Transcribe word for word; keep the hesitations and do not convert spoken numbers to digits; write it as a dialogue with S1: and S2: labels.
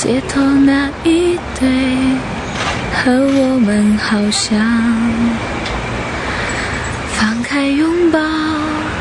S1: 街头那一对，和我们好像放开拥抱。